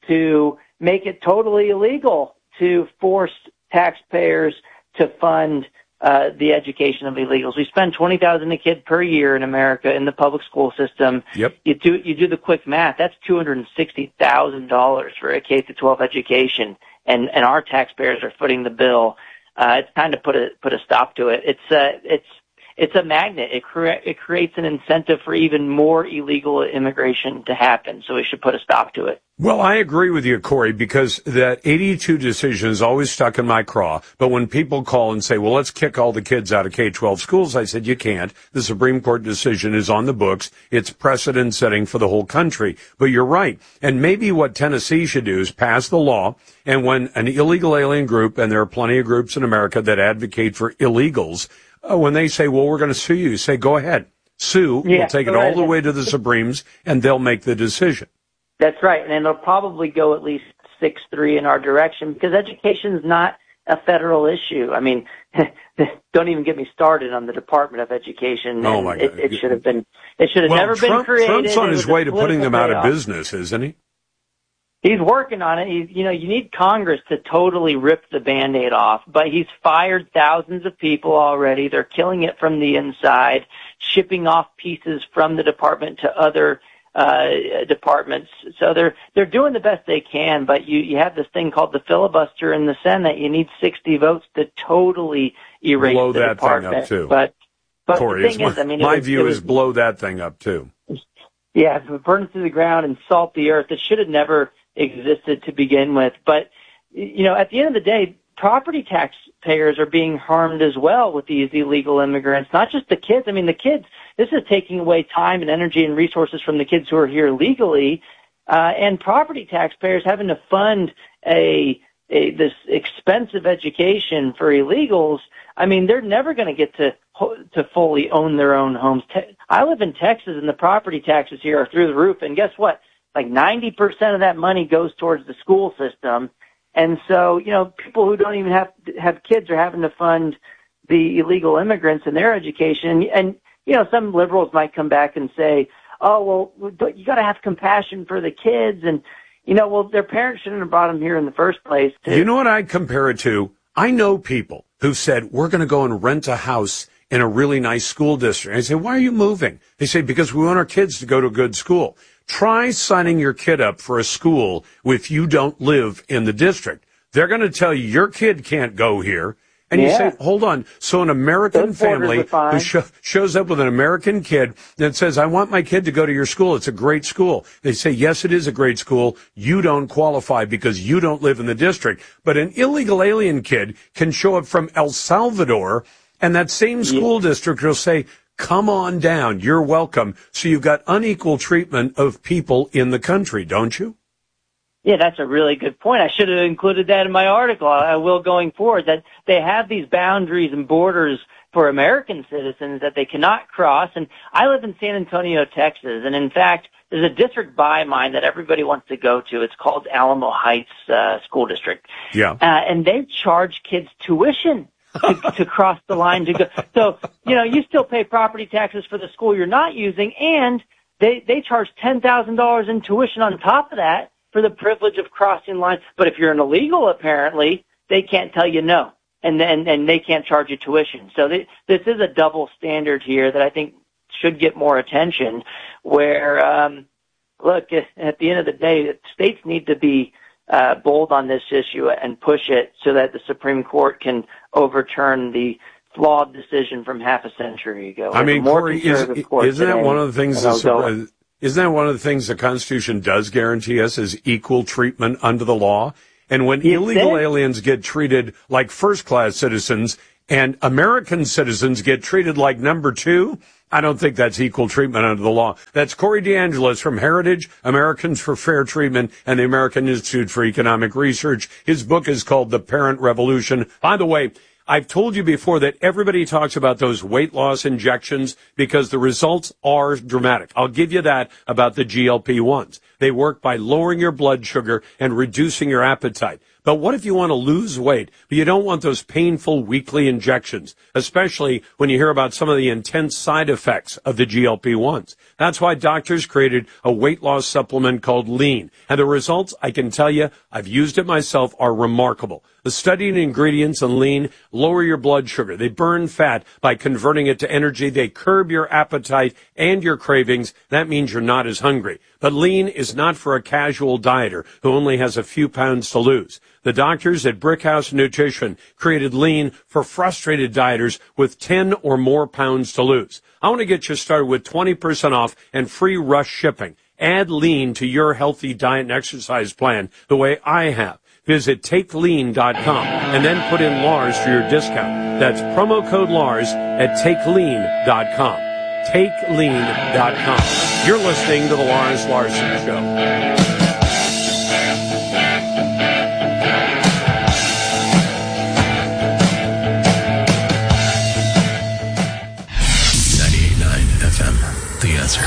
to make it totally illegal to force taxpayers to fund uh, the education of illegals. We spend twenty thousand dollars a kid per year in America in the public school system. Yep. You do you do the quick math. That's two hundred sixty thousand dollars for a K through twelve education, and and our taxpayers are footing the bill. Uh, it's time to put a put a stop to it. It's uh, it's it's a magnet. It cre- it creates an incentive for even more illegal immigration to happen. So we should put a stop to it. Well, I agree with you, Corey, because that eighty-two decision is always stuck in my craw. But when people call and say, well, let's kick all the kids out of K twelve schools, I said, you can't. The Supreme Court decision is on the books. It's precedent setting for the whole country. But you're right. And maybe what Tennessee should do is pass the law. And when an illegal alien group, and there are plenty of groups in America that advocate for illegals, uh, when they say, well, we're going to sue you, say, go ahead. Sue. Yeah, we'll take it all the way to the Supremes, and they'll make the decision. That's right, and it'll probably go at least six three in our direction because education is not a federal issue. I mean, don't even get me started on the Department of Education. Oh my God! It, it should have been. It should have well, never Trump, been created. Trump's on his way to putting them out payoff. of business, isn't he? He's working on it. He's, you know, you need Congress to totally rip the Band-Aid off, but he's fired thousands of people already. They're killing it from the inside, shipping off pieces from the department to other uh departments. So they're they're doing the best they can, but you you have this thing called the filibuster in the Senate. You need sixty votes to totally erase blow the that department. thing up too. But but Corey, the thing my, is, I mean, my it was, view it was, is blow that thing up too. Yeah, burn it to the ground and salt the earth. It should have never existed to begin with. But you know, at the end of the day, property taxpayers are being harmed as well with these illegal immigrants, not just the kids. I mean, the kids, this is taking away time and energy and resources from the kids who are here legally, uh, and property taxpayers having to fund a, a this expensive education for illegals. I mean, they're never going to get to to fully own their own homes. Te- I live in Texas, and the property taxes here are through the roof. And guess what? Like ninety percent of that money goes towards the school system. And so, you know, people who don't even have have kids are having to fund the illegal immigrants and their education. And, and you know, some liberals might come back and say, oh, well, you got to have compassion for the kids. And, you know, well, their parents shouldn't have brought them here in the first place. To- you know what I'd compare it to? I know people who said, we're going to go and rent a house in a really nice school district. I say, why are you moving? They say, because we want our kids to go to a good school. Try signing your kid up for a school if you don't live in the district. They're going to tell you your kid can't go here. And yeah. you say, hold on. So an American Those family who sh- shows up with an American kid that says, I want my kid to go to your school. It's a great school. They say, yes, it is a great school. You don't qualify because you don't live in the district. But an illegal alien kid can show up from El Salvador, and that same school yeah. district will say, come on down. You're welcome. So you've got unequal treatment of people in the country, don't you? Yeah, that's a really good point. I should have included that in my article. I will going forward, that they have these boundaries and borders for American citizens that they cannot cross. And I live in San Antonio, Texas, and in fact, there's a district by mine that everybody wants to go to. It's called Alamo Heights uh, School District. Yeah. Uh, and they charge kids tuition to, to cross the line to go. So, you know, you still pay property taxes for the school you're not using, and they, they charge ten thousand dollars in tuition on top of that for the privilege of crossing lines. But if you're an illegal, apparently, they can't tell you no, and then and they can't charge you tuition. So they, this is a double standard here that I think should get more attention, where, um, look, at the end of the day, states need to be uh, bold on this issue and push it so that the Supreme Court can overturn the flawed decision from half a century ago. I mean, Corey, is, isn't today, that one of the things that, go, uh, isn't that one of the things the Constitution does guarantee us is equal treatment under the law? And when illegal aliens get treated like first-class citizens and American citizens get treated like number two, I don't think that's equal treatment under the law. That's Corey DeAngelis from Heritage, Americans for Fair Treatment, and the American Institute for Economic Research. His book is called The Parent Revolution. By the way, I've told you before that everybody talks about those weight loss injections because the results are dramatic. I'll give you that about the G L P ones. They work by lowering your blood sugar and reducing your appetite. But what if you want to lose weight, but you don't want those painful weekly injections, especially when you hear about some of the intense side effects of the G L P ones? That's why doctors created a weight loss supplement called Lean. And the results, I can tell you, I've used it myself, are remarkable. The studied ingredients in Lean lower your blood sugar. They burn fat by converting it to energy. They curb your appetite and your cravings. That means you're not as hungry. But Lean is not for a casual dieter who only has a few pounds to lose. The doctors at Brickhouse Nutrition created Lean for frustrated dieters with ten or more pounds to lose. I want to get you started with twenty percent off and free rush shipping. Add Lean to your healthy diet and exercise plan the way I have. Visit take lean dot com and then put in Lars for your discount. That's promo code Lars at take lean dot com. take lean dot com. You're listening to the Lars Larson Show. The answer.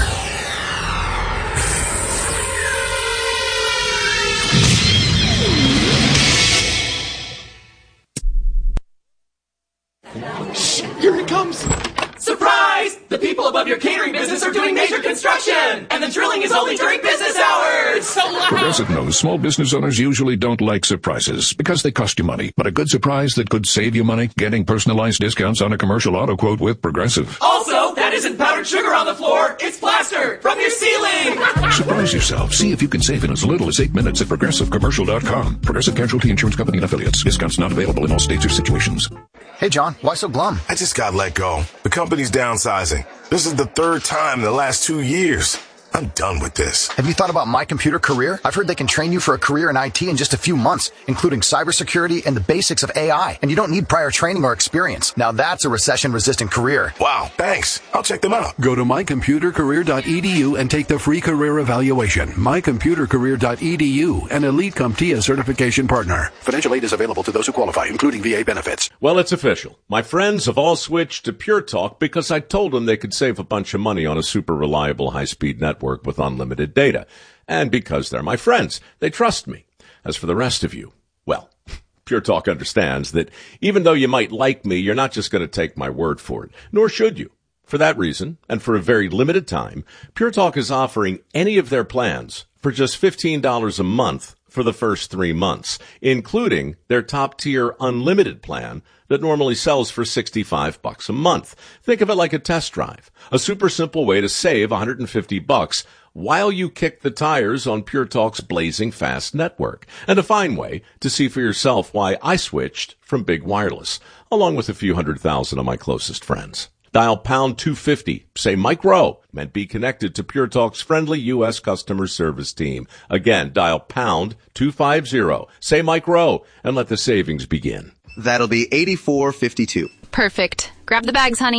Shh, here it comes. Surprise! The people above your catering business are doing major construction, and the drilling is only during business hours. So loud. Progressive knows small business owners usually don't like surprises because they cost you money. But a good surprise that could save you money, getting personalized discounts on a commercial auto quote with Progressive. Also, that isn't powdered sugar on the floor. It's plaster from your ceiling. Surprise yourself. See if you can save in as little as eight minutes at progressive commercial dot com. Progressive Casualty Insurance Company and Affiliates. Discounts not available in all states or situations. Hey, John, why so glum? I just got let go. The company's downsizing. This is the third time in the last two years. I'm done with this. Have you thought about My Computer Career? I've heard they can train you for a career in I T in just a few months, including cybersecurity and the basics of A I. And you don't need prior training or experience. Now that's a recession-resistant career. Wow, thanks. I'll check them out. Go to my computer career dot e d u and take the free career evaluation. my computer career dot e d u, an Elite CompTIA certification partner. Financial aid is available to those who qualify, including V A benefits. Well, it's official. My friends have all switched to Pure Talk because I told them they could save a bunch of money on a super reliable high-speed network with unlimited data. And because they're my friends, they trust me. As for the rest of you, well, Pure Talk understands that even though you might like me, you're not just going to take my word for it, nor should you. For that reason, and for a very limited time, Pure Talk is offering any of their plans for just fifteen dollars a month for the first three months, including their top-tier unlimited plan that normally sells for sixty-five bucks a month. Think of it like a test drive, a super simple way to save one hundred fifty bucks while you kick the tires on Pure Talk's blazing fast network, and a fine way to see for yourself why I switched from big wireless, along with a few hundred thousand of my closest friends. Dial pound two fifty, say Mike Rowe, and be connected to Pure Talk's friendly U S customer service team. Again, dial pound two fifty, say Mike Rowe, and let the savings begin. That'll be eighty-four fifty-two. Perfect. Grab the bags, honey.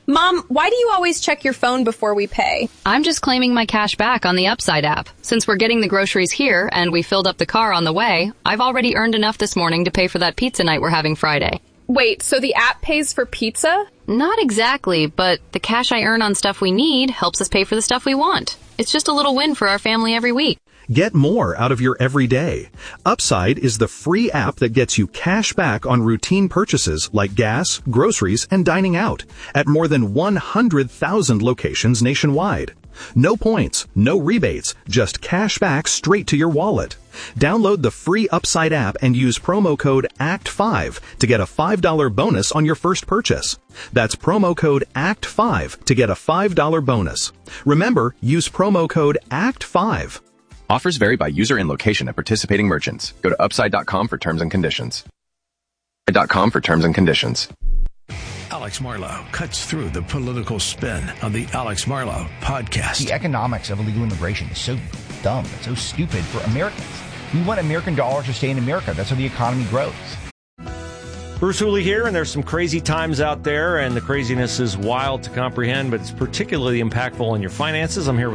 Mom, why do you always check your phone before we pay? I'm just claiming my cash back on the Upside app. Since we're getting the groceries here and we filled up the car on the way, I've already earned enough this morning to pay for that pizza night we're having Friday. Wait, so the app pays for pizza? Not exactly, but the cash I earn on stuff we need helps us pay for the stuff we want. It's just a little win for our family every week. Get more out of your everyday. Upside is the free app that gets you cash back on routine purchases like gas, groceries, and dining out at more than one hundred thousand locations nationwide. No points, no rebates, just cash back straight to your wallet. Download the free Upside app and use promo code A C T five to get a five dollars bonus on your first purchase. That's promo code A C T five to get a five dollars bonus. Remember, use promo code A C T five. Offers vary by user and location at participating merchants. Go to upside dot com for terms and conditions. upside dot com for terms and conditions. Alex Marlow cuts through the political spin on the Alex Marlow podcast. The economics of illegal immigration is so dumb. It's so stupid for Americans. We want American dollars to stay in America. That's how the economy grows. Bruce Hooley here, and there's some crazy times out there, and the craziness is wild to comprehend, but it's particularly impactful on your finances. I'm here with